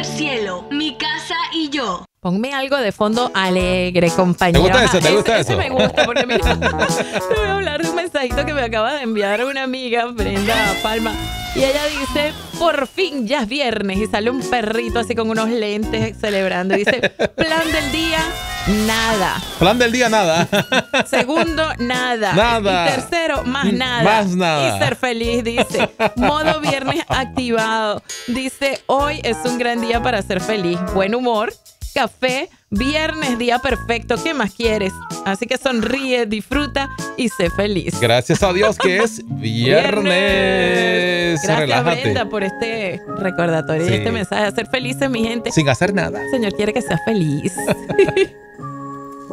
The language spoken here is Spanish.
cielo, mi casa y yo. Ponme algo de fondo alegre, compañero. ¿Te gusta eso? ¿Te gusta eso? Ese me gusta porque mira, te voy a hablar de un mensajito que me acaba de enviar una amiga, Brenda Palma. Y ella dice, por fin ya es viernes. Y sale un perrito así con unos lentes celebrando. Y dice, plan del día, nada. Plan del día, nada. Segundo, nada. Nada. Y tercero, más nada. Más nada. Y ser feliz, dice. Modo viernes activado. Dice, hoy es un gran día para ser feliz. Buen humor, café, viernes, día perfecto. ¿Qué más quieres? Así que sonríe, disfruta y sé feliz. Gracias a Dios que es viernes. Gracias, Relájate. Brenda, por este recordatorio y Sí. este mensaje. A ser felices, mi gente. Sin hacer nada. El Señor quiere que seas feliz.